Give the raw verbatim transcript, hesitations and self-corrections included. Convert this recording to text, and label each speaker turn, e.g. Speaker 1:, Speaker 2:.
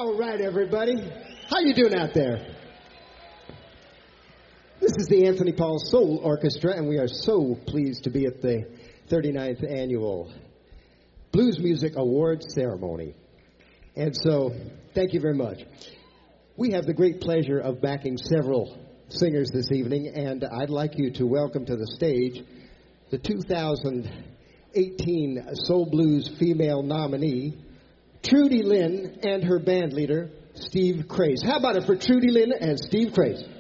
Speaker 1: All right, everybody. How you doing out there? This is the Anthony Paul Soul Orchestra, and we are so pleased to be at the thirty-ninth Annual Blues Music Awards Ceremony. And so, thank you very much. We have the great pleasure of backing several singers this evening, and I'd like you to welcome to the stage the two thousand eighteen Soul Blues female nominee, Trudy Lynn, and her band leader, Steve Craze. How about it for Trudy Lynn and Steve Craze?